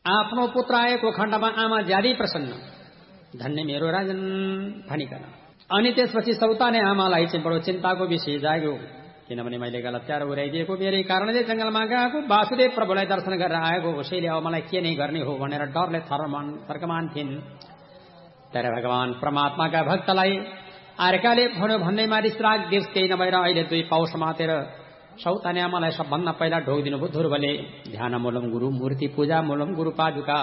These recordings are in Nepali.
आफ्नो पुत्र आएको खण्डमा आमा ज्यादै प्रसन्न, धन्य मेरो राजन भनिकन। अनि त्यसपछि सौताने आमालाई चाहिँ बडो चिन्ताको विषय जाग्यो, किनभने मैले गलत्यार उडाइदिएको मेरै कारणले जंगलमा गएको वासुदेव प्रभुलाई दर्शन गरेर आएको, उसैले अब मलाई के नै गर्ने हो भनेर डरले थर्कमान थिइन्। तर भगवान परमात्माका भक्तलाई अर्काले भन्यो भन्दैमा रिसराग देश केही नभएर अहिले 2 पाउ समातेर सौताने आमालाई सबभन्दा पहिला ढोगिदिनु भयो ध्रुवले। ध्यान मूलम गुरु मूर्ति पूजा मूलम गुरु पादुका,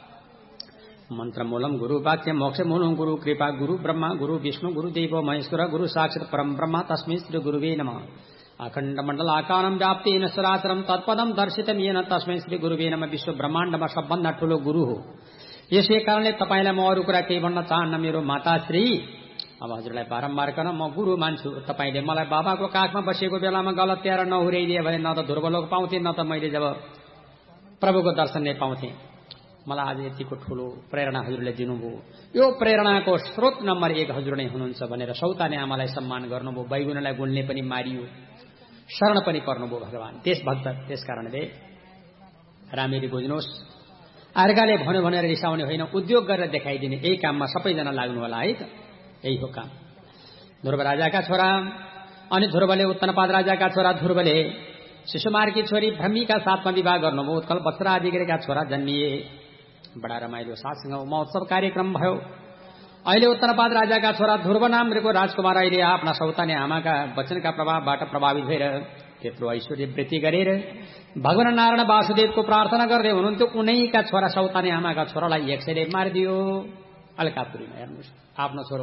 मन्त्र मूलम गुरु वाक्य मोक्ष मूलम गुरु कृपा, गुरु ब्रह्मा गुरु विष्णु गुरु देव महेश्वर गुरु साक्षात् परम ब्रह्म तस्मै श्री गुरुवे नमः। अखण्ड मण्डलाकारं व्याप्तेन सराचरं तत्पदं दर्शितं येन तस्मै श्री गुरुवे नमः। विश्व ब्रह्माण्डमा सबभन्दा ठूलो गुरु हो। यसै कारणले तपाईलाई म अरू कुरा केही भन्न चाहन्न मेरो माताश्री। अब हजुरलाई बारम्बार गर्न म गुरु मान्छु। तपाईले मलाई बाबाको काखमा बसेको बेलामा गलत्याएर नहुर्याइदिए भने न त ध्रुवलोक पाउँथे, न त मैले जब प्रभुको दर्शन नै पाउँथे। मलाई आज यतिको ठूलो प्रेरणा हजुरले दिनुभयो। यो प्रेरणाको स्रोत नम्बर 1 हजुर नै हुनुहुन्छ भनेर सौताने आमालाई सम्मान गर्नुभयो। बैगुनलाई गुणले पनि मारियो, शरण पनि पर्नुभयो भगवान देशभक्त। त्यसकारणले राम्ररी बुझ्नुहोस्, अर्काले भन्यो भनेर रिसाउने होइन, उद्योग गरेर देखाइदिने यही काममा सबैजना लाग्नु होला है त। यही हो काम। ध्रुव राजाका छोरा अनि ध्रुवले उत्तनपाद राजाका छोरा ध्रुवले शिशुमारकी छोरी भ्रमीका साथमा विवाह गर्नुभयो। उत्कल वत्सराधिकारीका छोरा जन्मिए। बडा रमाइलो साथसँग महोत्सव कार्यक्रम भयो। अहिले उत्तनपाद राजाका छोरा ध्रुव नामको राजकुमार अहिले आफ्ना सौताने आमाका वचनका प्रभावबाट प्रभावित भएर त्यत्रो ऐश्वर्य वृद्धि गरेर भगवान नारायण वासुदेवको प्रार्थना गर्दै हुनुहुन्थ्यो। उनैका छोरा सौताने आमाका छोरालाई यक्षले मारिदियो अलकापुरीमा। हेर्नुहोस्, आफ्नो छोरो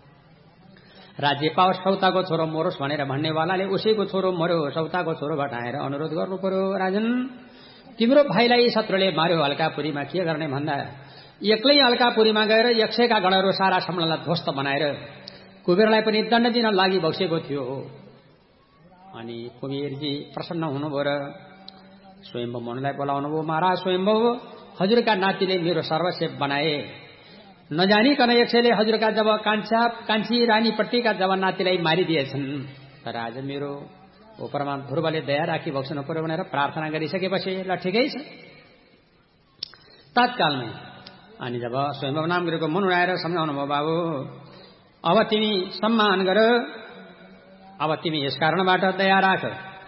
राज्य पाओस्, सौताको छोरो मरोस् भनेर भन्नेवालाले उसैको छोरो मर्यो, सौताको छोरो घटाएर अनुरोध गर्नु पर्यो। राजन, तिम्रो भाइलाई शत्रुले मार्यो अलकापुरीमा, के गर्ने भन्दा एक्लै अलकापुरीमा गएर यक्षका गणहरू सारा सम्मेलनलाई ध्वस्त बनाएर कुबेरलाई पनि दण्ड दिन लागि बसेको थियो। अनि कुबेरजी प्रसन्न हुनुभयो र स्वयम्भू मनुलाई बोलाउनु भयो। महाराज स्वयम्भू, हजुरका नातिले मेरो सर्वसेव बनाए। नजानिकन यक्षले हजुरका जब कान्छी रानीपट्टिका जब नातिलाई मारिदिएछन्। तर आज मेरो उपरमा ध्रुवले दया राखी बक्सनु पर्यो भनेर प्रार्थना गरिसकेपछि ल ठिकै छ। तत्कालमै अनि जब स्वयम्भू नाम गरेको मनु आएर सम्झाउनु भयो, बाबु अब तिमी सम्मान गर, अब तिमी यस कारणबाट दया राख,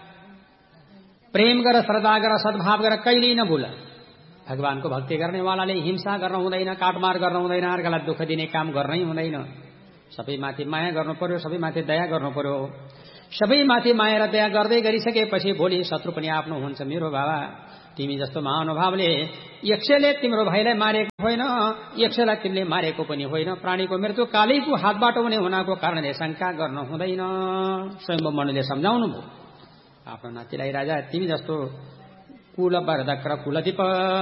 प्रेम गर, श्रद्धा गर, सद्भाव गर, कहिल्यै नभुल। भगवानको भक्ति गर्नेवालाले हिंसा गर्न हुँदैन, काटमार गर्न हुँदैन, अर्कालाई दुःख दिने काम गर्नै हुँदैन। सबैमाथि माया गर्नु पर्यो, सबैमाथि दया गर्नु पर्यो। सबैमाथि माया र दया गर्दै गरिसकेपछि भोलि शत्रु पनि आफ्नो हुन्छ। मेरो बाबा, तिमी जस्तो महानुभावले यक्षले तिम्रो भाइलाई मारेको होइन, यक्षलाई तिमीले मारेको पनि होइन। प्राणीको मृत्यु कालैको हातबाट हुने हुनाको कारणले शंका गर्न हुँदैन। स्वयम्भू मनुले सम्झाउनु भयो आफ्नो नातिलाई, राजा तिमी जस्तो कुलवर्धक र कुलदीप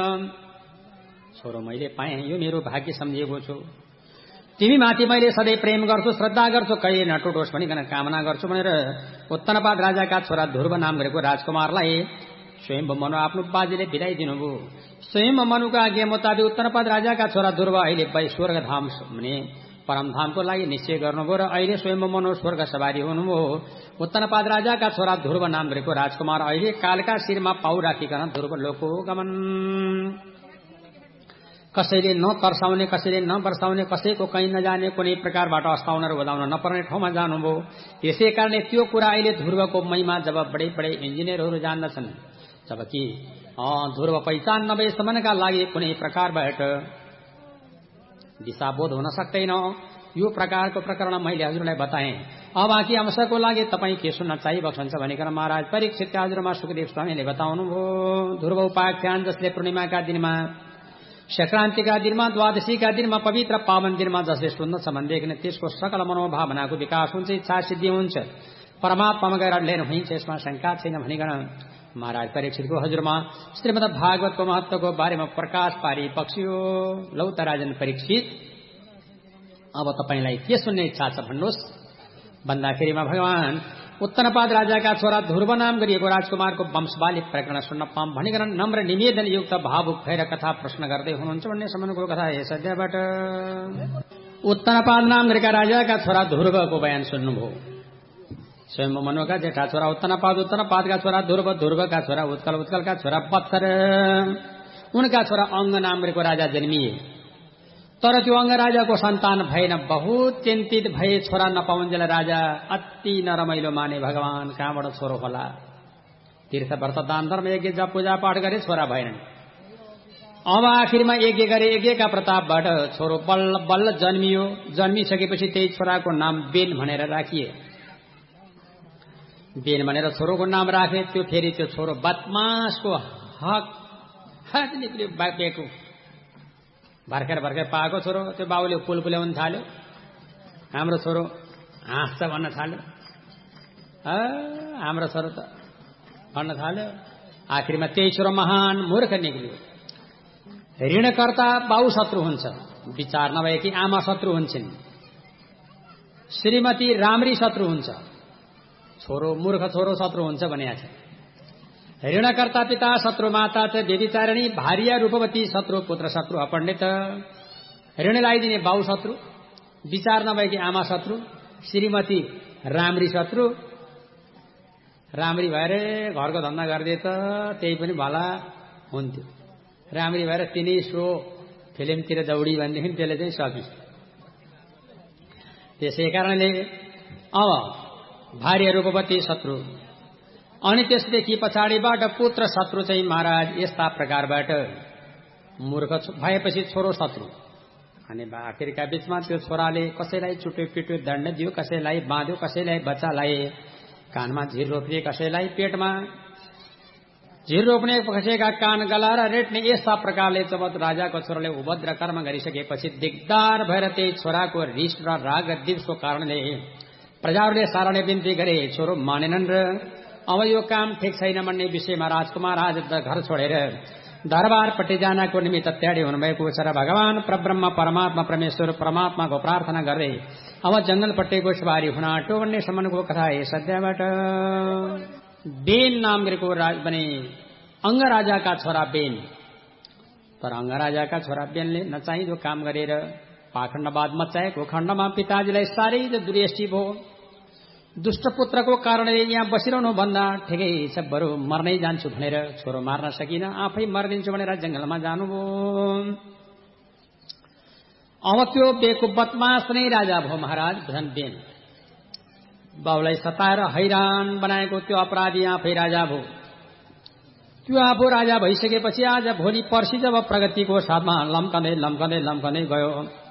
छोरो मैले पाएँ, यो मेरो भाग्य सम्झिएको छु। तिमी माथि मैले सधैँ प्रेम गर्छु, श्रद्धा गर्छु, कहिले नटुटोस् भनिकन कामना गर्छु भनेर उत्तनपाद राजाका छोरा ध्रुव नाम गरेको राजकुमारलाई स्वयम्भू मनु आफ्नो बाजेले बिदाइदिनु भयो। स्वयम्भू मनुको आज्ञा मुताबिक उत्तनपाद राजाका छोरा ध्रुव अहिले स्वर्गधाम भने परमधामको लागि निश्चय गर्नुभयो र अहिले स्वयम्भू मनु स्वर्ग सवारी हुनुभयो। उत्तनपाद राजाका छोरा ध्रुव नाम गरेको राजकुमार अहिले कालका शिरमा पाउ राखिकन ध्रुव लोकको गमन। कसैले नतर्साउने, कसैले नबर्साउने, कसैको कहीँ नजाने, कुनै प्रकारबाट अस्ताउन र बजाउन नपर्ने ठाउँमा जानुभयो। यसै कारणले त्यो कुरा अहिले ध्रुवको महिमा जब बडे बडे इन्जिनियरहरू जान्दछन्, जबकि ध्रुव पहिचान नभएसम्मका लागि कुनै प्रकारबाट दिशाबोध हुन सक्दैन। यो प्रकारको प्रकरण मैले हजुरलाई बताएँ। अब बाँकी अंशको लागि तपाईँ के सुन्न चाहिबक्सन्छ भनिकन महाराज परीक्षितका हजुरमा सुखदेव स्वामीले बताउनुभयो। ध्रुव उपाख्यान जसले पूर्णिमाका दिनमा, संक्रान्तिका दिनमा, द्वादशीका दिनमा, पवित्र पावन दिनमा जसले सुन्दछ भनेदेखि त्यसको सकल मनोभावनाको विकास हुन्छ, इच्छा सिद्धि हुन्छ, परमात्मामा गएर लिएर हुन्छ, यसमा शंका छैन भनिकन महाराज परीक्षितको हजुरमा श्रीमद् भागवतको महत्वको बारेमा प्रकाश पारी बक्सियो। लौ त राजन परीक्षित, अब तपाईलाई के सुन्ने इच्छा छ भन्नुहोस् भन्दाखेरिमा भगवान उत्तनपाद राजाका छोरा ध्रुव नाम गरिएको राजकुमारको वंशवाली प्रकरण सुन्न पाऊँ भनिकन नम्र निवेदन युक्त भावुक भएर कथा प्रश्न गर्दै हुनुहुन्छ भन्ने सम्बन्धको कथा यस अध्यायबाट। उत्तनपाद नाम गरेका राजाका छोरा ध्रुवको बयान सुन्नुभयो। स्वयम्भू मनुका जेठा छोरा उत्तनपाद, उत्तनपादका छोरा ध्रुव, ध्रुवका छोरा उत्कल, उत्कलका छोरा वत्सर, उनका छोरा अंग नामको राजा जन्मिए। तर त्यो अंग राजाको सन्तान भएन। बहुत चिन्तित भए, छोरा नपाउन्जेल राजा अति नरमाइलो माने, भगवान कहाँबाट छोरो होला। तीर्थ व्रत दान धर्म यज्ञ जप पूजा पाठ गरे, छोरा भएनन्। अब आखिरमा यज्ञ गरे, यज्ञका प्रतापबाट छोरो बल्ल बल्ल जन्मियो। जन्मिसकेपछि त्यही छोराको नाम बेन भनेर राखिए। बेन भनेर छोरोको नाम राखे। त्यो फेरि त्यो छोरो बदमासको हक निक्ल्यो। बापेको भर्खर पाएको छोरो, त्यो बाबुले पुल पुल्याउन थाल्यो। हाम्रो छोरो हाँस्छ भन्न थाल्यो, हाम्रो छोरो त भन्न थाल्यो। आखिरमा त्यही छोरो महान मूर्ख निक्ल्यो। ऋणकर्ता बाउ शत्रु हुन्छ, विचार नभएकी आमा शत्रु हुन्छन्। श्रीमती राम्री शत्रु हुन्छ, छोरो मूर्ख छोरो शत्रु हुन्छ भनेको छ। ऋणकर्ता पिता शत्रु, माता च व्यभिचारिणी, भार्या रूपवती शत्रु, पुत्र शत्रु अपण्डित। ऋण लगाइदिने बाउ शत्रु, विचार नभएकी आमा शत्रु, श्रीमती राम्री शत्रु। राम्री भएर घरको धन्दा गरिदिए त त्यही पनि भला हुन्थ्यो। राम्री भएर तिनै सो फिल्मतिर दौडी भनेदेखि त्यसले चाहिँ सकि। त्यसै कारणले अब भार्य रूपवती शत्रु, अनि त्यसदेखि पछाडिबाट पुत्र शत्रु चाहिँ महाराज यस्ता प्रकारबाट मूर्ख भएपछि छोरो शत्रु। अनि आखिरका बीचमा त्यो छोराले कसैलाई चुट्यो पिट्यो, दण्ड दियो, कसैलाई बाँध्यो, कसैलाई बच्चालाई कानमा झिर रोपिए, कसैलाई पेटमा झिर रोप्ने, कसैका कान गलाएर रेट्ने। यस्ता प्रकारले जब राजाको छोराले उपद्र कर्म गरिसकेपछि दिगदार भएर त्यही छोराको रिस र राग दिवसको कारणले प्रजाहरूले साराले बिन्ती गरे, छोरो मानेनन् र अब यो काम ठिक छैन भन्ने विषयमा राजकुमार आज घर छोडेर दरबारपट्टि जानको निमित्त तयारी हुनुभएको छ। र भगवान परब्रह्म परमात्मा परमेश्वर परमात्माको प्रार्थना गर्दै अब जंगलपट्टिको सवारी हुन आँट्यो भन्ने सम्मको कथा है सद्यबाट। बेन नामको बने अंगराजाका छोरा बेन। तर अंगराजाका छोरा बेनले नचाहिँदो काम गरेर पाखण्डवाद मचाएको खण्डमा पिताजीलाई साह्रै दुर्यष्टि भयो। दुष्ट पुत्रको कारणले यहाँ बसिरहनु भन्दा ठिकै छ, बरु मर्नै जान्छु भनेर छोरो मार्न सकिन, आफै मर्दिन्छु भनेर जंगलमा जानुभयो। अब त्यो बेको बदमास नै राजा भयो महाराज बेन। बाउलाई सताएर हैरान बनाएको त्यो अपराधी आफै राजा भयो। त्यो आफू राजा भइसकेपछि आज भोलि पर्सि जब प्रगतिको साथमा लम्कँदै गयो,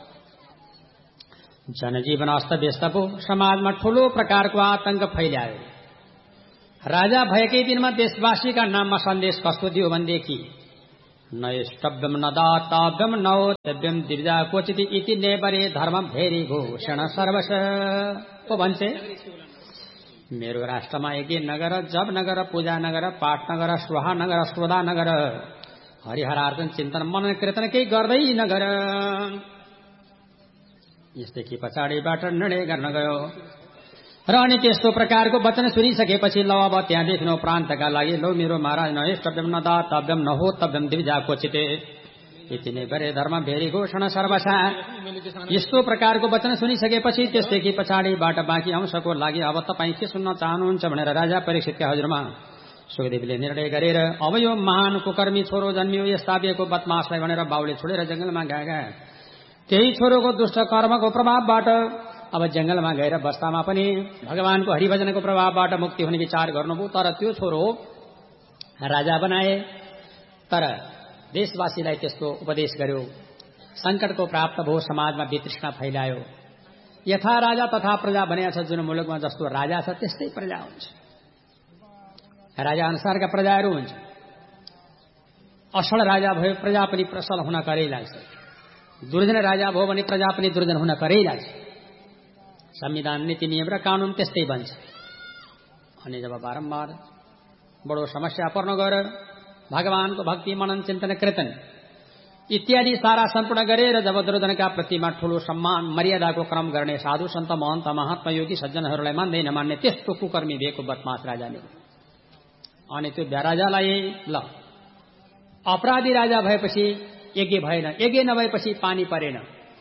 जनजीवन अस्तव्यस्त भयो। समाजमा ठूलो प्रकारको आतंक फैल्यायो। राजा भएकै दिनमा देशवासीका नाममा सन्देश कस्तो दियो भनेदेखि न यष्टव्यम न दातव्यम नौतव्यम दिव्या क्वचित इति नेबरे धर्म भेरी घोषण सर्वस पो भन्छे। मेरो राष्ट्रमा यज्ञ नगर, जप नगर, पूजा नगर, पाठ नगर, स्वाहा नगर, श्रोधा नगर, हरिहरार्चन चिन्तन मनन कीर्तन केही गर्दै नगर। यसदेखि पछाडिबाट निर्णय गर्न गयो। र अनि त्यस्तो प्रकारको वचन सुनिसकेपछि ल अब त्यहाँ देख्नु प्रान्तका लागि लो मेरो महाराज न यष्टव्यम न दातव्यम न होतव्यम दिव्या क्वचित इति नेबरे धर्म भेरी घोषण सर्वसा। यस्तो प्रकारको वचन सुनिसकेपछि त्यसदेखि पछाडिबाट बाँकी अंशको लागि अब तपाईँ के सुन्न चाहनुहुन्छ भनेर राजा परीक्षितका हजुरमा सुखदेवले निर्णय गरेर अब यो महान कुकर्मी छोरो जन्मियो, यस्ता बेको बदमासलाई भनेर बाउले छोडेर जंगलमा गएका। त्यही छोरोको दुष्ट कर्मको प्रभावबाट अब जंगलमा गएर बस्तामा पनि भगवानको हरिभजनको प्रभावबाट मुक्ति हुने विचार गर्नुभयो। तर त्यो छोरो राजा बनाए, तर देशवासीलाई त्यस्तो उपदेश गर्यो। संकटको प्राप्त भयो, समाजमा वितृष्णा फैलायो। यथा राजा तथा प्रजा बनेको छ। जुन मुलुकमा जस्तो राजा छ त्यस्तै प्रजा हुन्छ, राजा अनुसारका प्रजाहरू हुन्छ। असल राजा भयो प्रजा पनि प्रसल हुन करै लाग्छ, दुर्जन राजा भयो भने प्रजा पनि दुर्जन हुन करै लाग्छ। संविधान नीति नियम र कानून त्यस्तै बन्छ। अनि जब बारम्बार बडो समस्या पर्न गएर भगवानको भक्ति मनन चिन्तन कीर्तन इत्यादि सारा सम्पूर्ण गरेर जब दुर्जनका प्रतिमा ठूलो सम्मान मर्यादाको क्रम गर्ने साधु सन्त महन्त महात्मा योगी सज्जनहरूलाई मान्दै नमान्ने त्यस्तो कुकर्मी भएको बदमास राजाले अनि त्यो राजालाई ल अपराधी राजा भएपछि यज्ञ भएन, यज्ञ नभएपछि पानी परेन।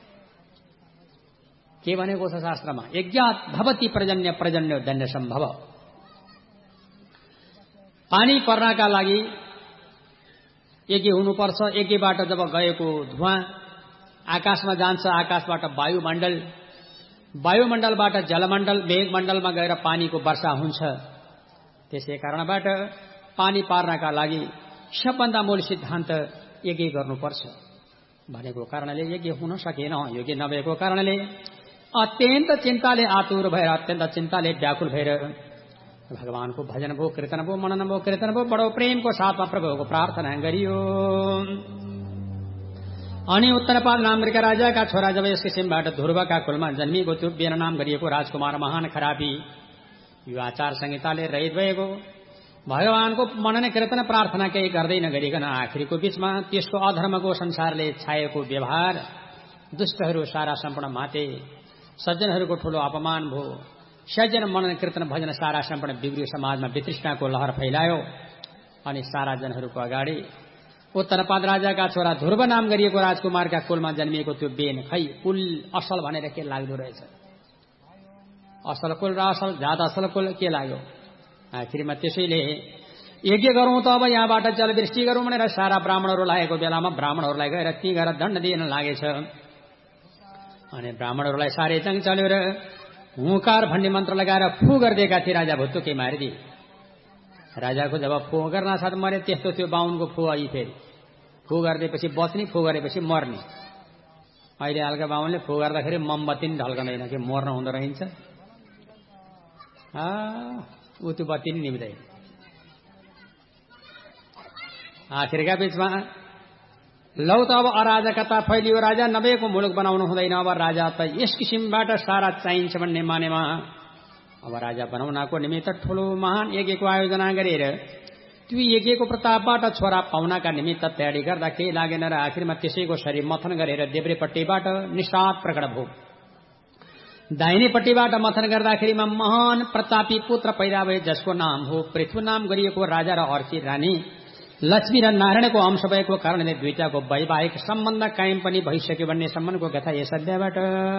के भनेको छ शास्त्रमा? यज्ञात भवति पर्जन्य पर्जन्य दण्ड सम्भव। पानी पर्नका लागि यज्ञ हुनुपर्छ। यज्ञबाट जब गएको धुवाँ आकाशमा जान्छ, आकाशबाट वायुमण्डल, वायुमण्डलबाट जलमण्डल, मेघमण्डलमा गएर पानीको वर्षा हुन्छ। त्यसै कारणबाट पानी पार्नका लागि सबभन्दा मूल सिद्धान्त यज्ञ गर्नुपर्छ भनेको कारणले यज्ञ हुन सकेन। यज्ञ नभएको कारणले अत्यन्त चिन्ताले आतुर भएर, अत्यन्त चिन्ताले व्याकुल भएर भगवानको भजन भो, कीर्तन भो, मनन भो, कीर्तन भो, बडो प्रेमको साथमा प्रभुको प्रार्थना गरियो। अनि उत्तरपाद नामका राजाका छोरा जब यस किसिमबाट ध्रुवका कुलमा जन्मिएको त्यो बेन नाम गरिएको राजकुमार महान खराबी यो आचार संहिताले रहित भएको भगवानको मनन कीर्तन प्रार्थना केही गर्दै नगरिकन आखिरीको बीचमा त्यसको अधर्मको संसारले छाएको व्यवहार, दुष्टहरू सारा सम्पूर्ण माते, सज्जनहरूको ठूलो अपमान भो। सज्जन मनन कीर्तन भजन सारा सम्पूर्ण बिग्रियो, समाजमा वितृष्णाको लहर फैलायो। अनि सारा जनहरूको अगाडि उत्तरपाद राजाका छोरा ध्रुव नाम गरिएको राजकुमारका कुलमा जन्मिएको त्यो बेन, खै कुल असल भनेर के लाग्दो रहेछ? असल कुल र असल जात असल कुल के लाग्यो? आखिरमा त्यसैले यज्ञ गरौं त अब यहाँबाट जलवृष्टि गरौं भनेर सारा ब्राह्मणहरू लागेको बेलामा ब्राह्मणहरूलाई गएर ती गएर दण्ड दिन लागेछ। अनि ब्राह्मणहरूलाई साह्रै चङ चल्यो र हुकार भन्ने मन्त्र लगाएर फू गरिदिएका थिए। राजा भुत्तुकै मारिदिए। राजाको जब फू गर्न साथ मरे, त्यस्तो त्यो बाहुनको फू आई। फेरि फू गरिदिएपछि बच्ने, फू गरेपछि मर्ने। अहिले हालका बाहुनले फू गर्दाखेरि मोमबत्ती नि ढल्कँदैन कि मर्न हुँदो रहन्छ। ऊ त्यो बत्ती नि निम्दैन। आखिरका बीचमा लौ त अब अराजकता फैलियो। राजा नभएको मुलुक बनाउनु हुँदैन। अब राजा त यस किसिमबाट सारा चाहिन्छ भन्ने मानेमा अब राजा बनाउनको निमित्त ठूलो महान यज्ञको आयोजना गरेर त्यो यज्ञको प्रतापबाट छोरा पाउनका निमित्त तयारी गर्दा केही लागेन र आखिरमा त्यसैको शरीर मथन गरेर देब्रेपट्टिबाट निषाद प्रकट भयो। दाहिनेपट्टिबाट मथन गर्दाखेरिमा महान प्रतापी पुत्र पैदा भए, जसको नाम हो पृथु नाम गरिएको राजा र अर्की रानी लक्ष्मी र नारायणको अंश भएको कारणले दुईटाको वैवाहिक सम्बन्ध कायम पनि भइसक्यो भन्ने सम्बन्धको कथा यस अध्यायबाट